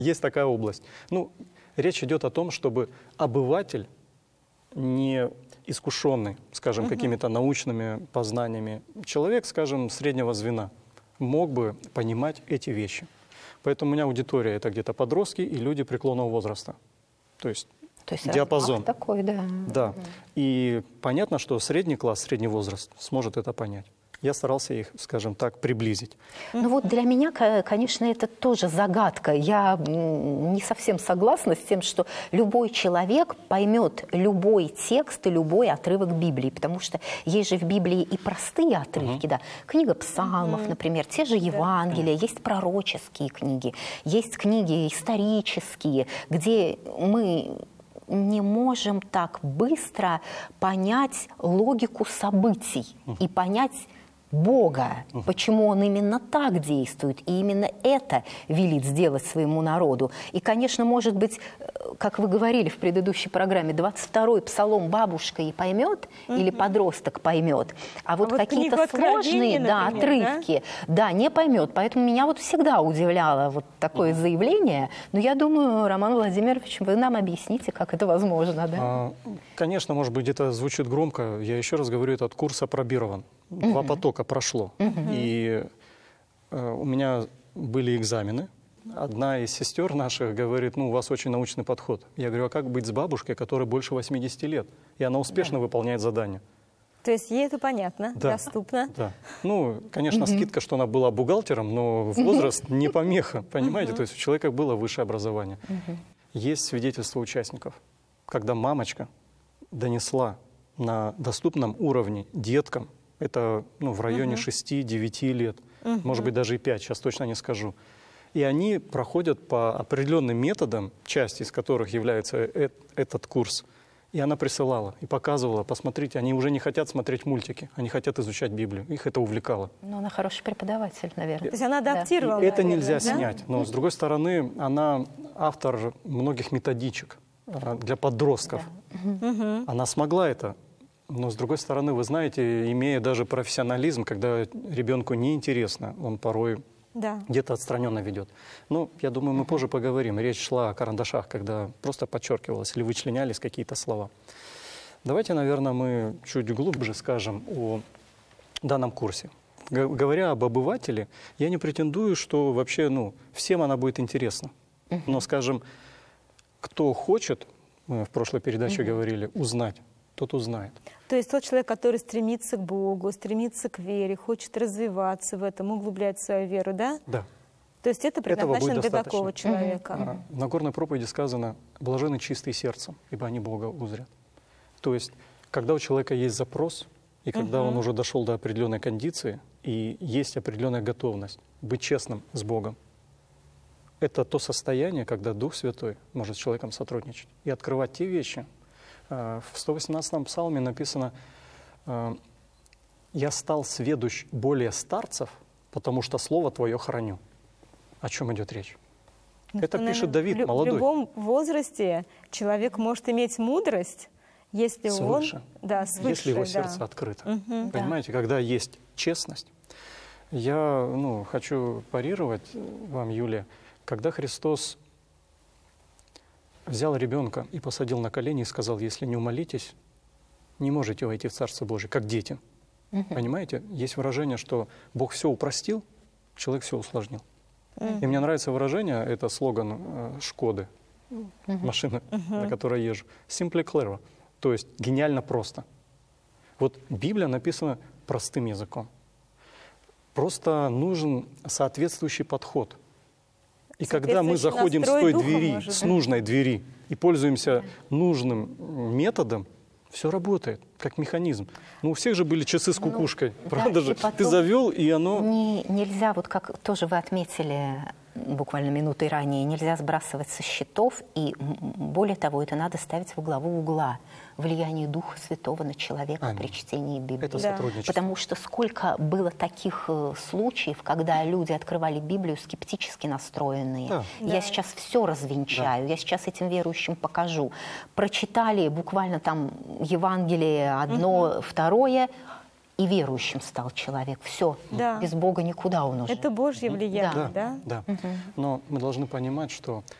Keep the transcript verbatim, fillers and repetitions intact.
Есть такая область. Ну, речь идет о том, чтобы обыватель, не искушенный, скажем, угу. какими-то научными познаниями, человек, скажем, среднего звена, мог бы понимать эти вещи. Поэтому у меня аудитория — это где-то подростки и люди преклонного возраста. То есть, То есть диапазон. Такой, да. Да. Угу. И понятно, что средний класс, средний возраст сможет это понять. Я старался их, скажем так, приблизить. Ну вот для меня, конечно, это тоже загадка. Я не совсем согласна с тем, что любой человек поймет любой текст и любой отрывок Библии, потому что есть же в Библии и простые отрывки, uh-huh. да. Книга Псалмов, uh-huh. например, те же Евангелия, uh-huh. есть пророческие книги, есть книги исторические, где мы не можем так быстро понять логику событий uh-huh. и понять Бога, uh-huh. почему Он именно так действует, и именно это велит сделать своему народу. И, конечно, может быть, как вы говорили в предыдущей программе, двадцать второй псалом бабушка и поймет, uh-huh. или подросток поймет, а вот, а вот какие-то сложные да, отрывки да? Да, не поймет. Поэтому меня вот всегда удивляло вот такое uh-huh. заявление. Но я думаю, Роман Владимирович, вы нам объясните, как это возможно. Да? А, конечно, может быть, это звучит громко. Я еще раз говорю, этот курс опробирован. Два uh-huh. потока прошло. Uh-huh. И э, у меня были экзамены. Одна из сестер наших говорит, ну, у вас очень научный подход. Я говорю, а как быть с бабушкой, которой больше восьмидесяти лет? И она успешно да. выполняет задание. То есть ей это понятно, да. доступно? Да. Ну, конечно, uh-huh. скидка, что она была бухгалтером, но возраст не помеха, понимаете? Uh-huh. То есть у человека было высшее образование. Uh-huh. Есть свидетельства участников, когда мамочка донесла на доступном уровне деткам, это ну, в районе uh-huh. шести-девяти лет, uh-huh. может быть, даже и пять, сейчас точно не скажу. И они проходят по определенным методам, часть из которых является э- этот курс. И она присылала и показывала, посмотрите, они уже не хотят смотреть мультики, они хотят изучать Библию. Их это увлекало. Ну, она хороший преподаватель, наверное. То есть она адаптировала. Да. Это нельзя да? снять. Но, с другой стороны, она автор многих методичек для подростков. Да. Uh-huh. Она смогла это. Но, с другой стороны, вы знаете, имея даже профессионализм, когда ребенку неинтересно, он порой да. где-то отстраненно ведет. Ну, я думаю, мы позже поговорим. Речь шла о карандашах, когда просто подчеркивалось или вычленялись какие-то слова. Давайте, наверное, мы чуть глубже скажем о данном курсе. Говоря об обывателе, я не претендую, что вообще ну, всем она будет интересна. Но, скажем, кто хочет, мы в прошлой передаче говорили, узнать, тот узнает. То есть тот человек, который стремится к Богу, стремится к вере, хочет развиваться в этом, углублять свою веру, да? Да. То есть это предназначено для такого человека. Mm-hmm. На Нагорной проповеди сказано: «Блаженны чистые сердцем, ибо они Бога узрят». То есть, когда у человека есть запрос, и когда mm-hmm. он уже дошел до определенной кондиции, и есть определенная готовность быть честным с Богом, это то состояние, когда Дух Святой может с человеком сотрудничать и открывать те вещи. В сто восемнадцатом псалме написано: «Я стал сведущ более старцев, потому что Слово Твое храню». О чем идет речь? Ну, это пишет Давид, в, молодой. В любом возрасте человек может иметь мудрость, если свыше. он... Да, свыше, если его да. сердце открыто. Угу, Понимаете, да. Когда есть честность. Я ну, хочу парировать вам, Юлия, когда Христос взял ребенка и посадил на колени и сказал: если не умолитесь, не можете войти в Царство Божие, как дети. Uh-huh. Понимаете? Есть выражение, что Бог все упростил, человек все усложнил. Uh-huh. И мне нравится выражение, это слоган э, Шкоды, uh-huh. машины, uh-huh. на которой езжу. Simply clever, то есть гениально просто. Вот Библия написана простым языком. Просто нужен соответствующий подход. И когда мы заходим с той двери, может, с нужной двери, и пользуемся нужным методом, все работает, как механизм. Ну, у всех же были часы с кукушкой, ну, правда да, же? Ты завел, и оно... Не, нельзя, вот как тоже вы отметили буквально минутой ранее, нельзя сбрасывать со счетов, и более того, это надо ставить во главу угла. Влияние Духа Святого на человека Аминь. При чтении Библии. Это сотрудничество. Потому что сколько было таких э, случаев, когда люди открывали Библию скептически настроенные. Да. Я да. сейчас все развенчаю, да. я сейчас этим верующим покажу. Прочитали буквально там Евангелие одно, угу. второе, и верующим стал человек. Все, Да. без Бога никуда он уже. Это Божье влияние, Да, да? да. Но мы должны понимать, что